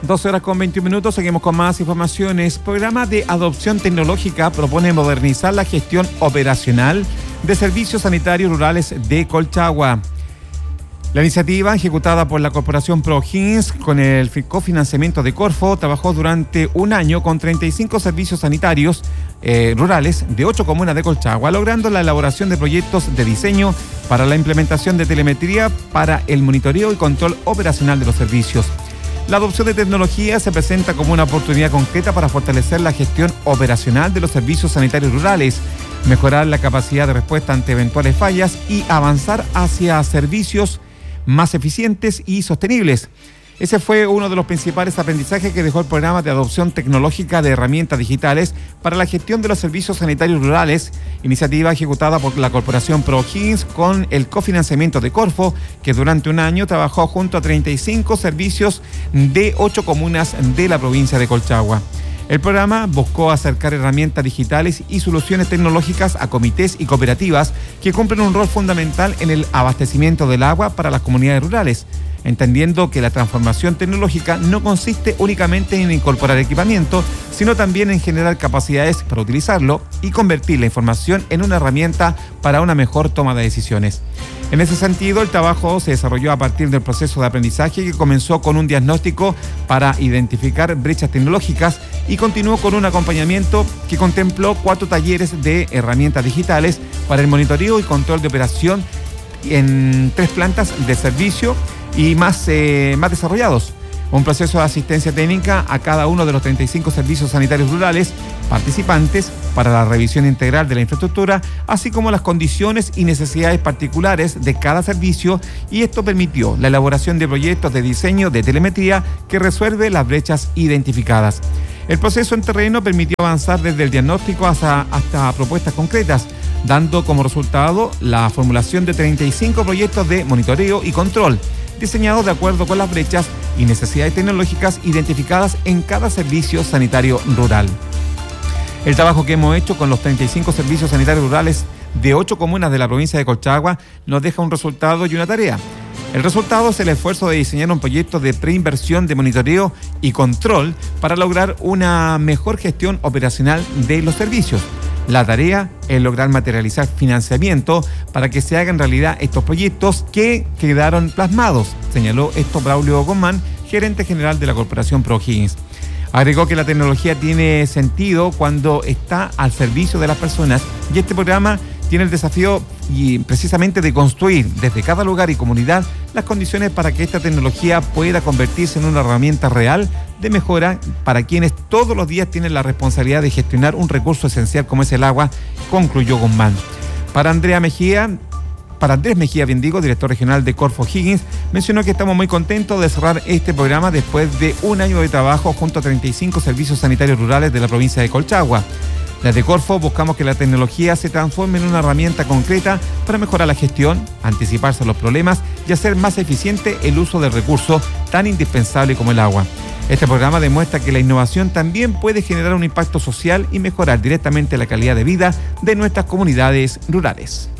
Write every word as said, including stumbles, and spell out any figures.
doce horas con veintiún minutos, seguimos con más informaciones. Programa de adopción tecnológica propone modernizar la gestión operacional de servicios sanitarios rurales de Colchagua. La iniciativa, ejecutada por la Corporación ProHiggins con el cofinanciamiento de Corfo, trabajó durante un año con treinta y cinco servicios sanitarios eh, rurales de ocho comunas de Colchagua, logrando la elaboración de proyectos de diseño para la implementación de telemetría para el monitoreo y control operacional de los servicios. La adopción de tecnología se presenta como una oportunidad concreta para fortalecer la gestión operacional de los servicios sanitarios rurales, mejorar la capacidad de respuesta ante eventuales fallas y avanzar hacia servicios más eficientes y sostenibles. Ese fue uno de los principales aprendizajes que dejó el programa de adopción tecnológica de herramientas digitales para la gestión de los servicios sanitarios rurales, iniciativa ejecutada por la Corporación ProHiggins con el cofinanciamiento de Corfo, que durante un año trabajó junto a treinta y cinco servicios de ocho comunas de la provincia de Colchagua. El programa buscó acercar herramientas digitales y soluciones tecnológicas a comités y cooperativas que cumplen un rol fundamental en el abastecimiento del agua para las comunidades rurales, entendiendo que la transformación tecnológica no consiste únicamente en incorporar equipamiento, sino también en generar capacidades para utilizarlo y convertir la información en una herramienta para una mejor toma de decisiones. En ese sentido, el trabajo se desarrolló a partir del proceso de aprendizaje que comenzó con un diagnóstico para identificar brechas tecnológicas y continuó con un acompañamiento que contempló cuatro talleres de herramientas digitales para el monitoreo y control de operación en tres plantas de servicio y más, eh, más desarrollados. Un proceso de asistencia técnica a cada uno de los treinta y cinco servicios sanitarios rurales participantes para la revisión integral de la infraestructura, así como las condiciones y necesidades particulares de cada servicio, y esto permitió la elaboración de proyectos de diseño de telemetría que resuelve las brechas identificadas. El proceso en terreno permitió avanzar desde el diagnóstico hasta, hasta propuestas concretas, dando como resultado la formulación de treinta y cinco proyectos de monitoreo y control, diseñados de acuerdo con las brechas y necesidades tecnológicas identificadas en cada servicio sanitario rural. El trabajo que hemos hecho con los treinta y cinco servicios sanitarios rurales de ocho comunas de la provincia de Colchagua nos deja un resultado y una tarea. El resultado es el esfuerzo de diseñar un proyecto de preinversión de monitoreo y control para lograr una mejor gestión operacional de los servicios. La tarea es lograr materializar financiamiento para que se hagan realidad estos proyectos que quedaron plasmados, señaló esto Braulio Guzmán, gerente general de la Corporación ProHiggins. Agregó que la tecnología tiene sentido cuando está al servicio de las personas, y este programa tiene el desafío y precisamente de construir desde cada lugar y comunidad las condiciones para que esta tecnología pueda convertirse en una herramienta real de mejora para quienes todos los días tienen la responsabilidad de gestionar un recurso esencial como es el agua, concluyó Guzmán. Para Andrea Mejía, Para Andrés Mejía, bien digo, director regional de Corfo Higgins, mencionó que estamos muy contentos de cerrar este programa después de un año de trabajo junto a treinta y cinco servicios sanitarios rurales de la provincia de Colchagua. Desde Corfo buscamos que la tecnología se transforme en una herramienta concreta para mejorar la gestión, anticiparse a los problemas y hacer más eficiente el uso del recurso tan indispensable como el agua. Este programa demuestra que la innovación también puede generar un impacto social y mejorar directamente la calidad de vida de nuestras comunidades rurales.